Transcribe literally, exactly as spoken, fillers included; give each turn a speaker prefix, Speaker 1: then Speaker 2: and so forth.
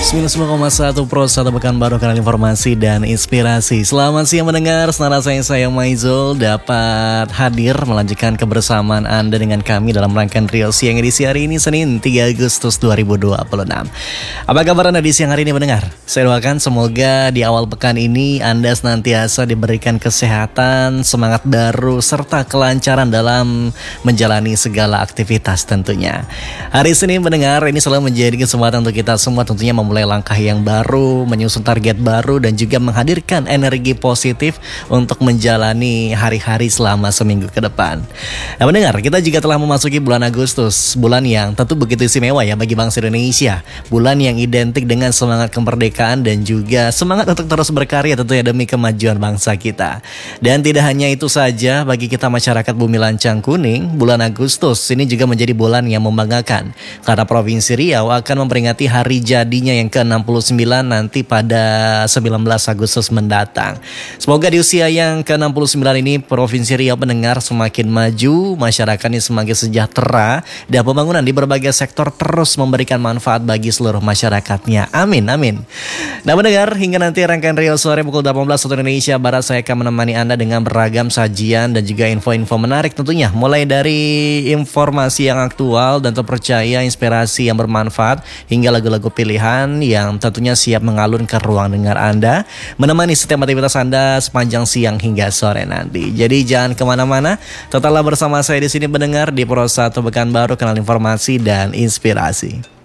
Speaker 1: sembilan puluh sembilan koma satu Pro satu Pekanbaru, kanal informasi dan inspirasi. Selamat siang mendengar, senang saya saya Maizul dapat hadir melanjutkan kebersamaan Anda dengan kami dalam rangkaian Trio Siang edisi hari ini Senin tiga Agustus dua ribu dua puluh enam. Apa kabar Anda di siang hari ini mendengar? Saya doakan semoga di awal pekan ini Anda senantiasa diberikan kesehatan, semangat baru serta kelancaran dalam menjalani segala aktivitas tentunya. Hari Senin mendengar ini selalu menjadi kesempatan untuk kita semua tentunya memulai langkah yang baru, menyusun target baru dan juga menghadirkan energi positif untuk menjalani hari-hari selama seminggu ke depan. Nah mendengar, kita juga telah memasuki bulan Agustus, bulan yang tentu begitu istimewa ya bagi bangsa Indonesia. Bulan yang identik dengan semangat kemerdekaan dan juga semangat untuk terus berkarya tentunya demi kemajuan bangsa kita. Dan tidak hanya itu saja, bagi kita masyarakat Bumi Lancang Kuning, bulan Agustus ini juga menjadi bulan yang membanggakan karena Provinsi Riau akan memperingati hari jadinya yang ke enam puluh sembilan nanti pada sembilan belas Agustus mendatang. Semoga di usia yang ke enam puluh sembilan ini Provinsi Riau mendengar semakin maju, masyarakatnya semakin sejahtera dan pembangunan di berbagai sektor terus memberikan manfaat bagi seluruh masyarakatnya. Amin, amin. Nah mendengar, hingga nanti rangkaian Riau sore pukul delapan belas waktu Indonesia Barat, saya akan menemani Anda dengan beragam sajian dan juga info-info menarik tentunya. Mulai dari informasi yang aktual dan terpercaya, inspirasi yang bermanfaat, hingga lagu-lagu pilihan yang tentunya siap mengalun ke ruang dengar Anda, menemani setiap aktivitas Anda sepanjang siang hingga sore nanti. Jadi jangan kemana-mana, tetaplah bersama saya di sini mendengar di Pro satu Pekanbaru, kanal informasi dan inspirasi.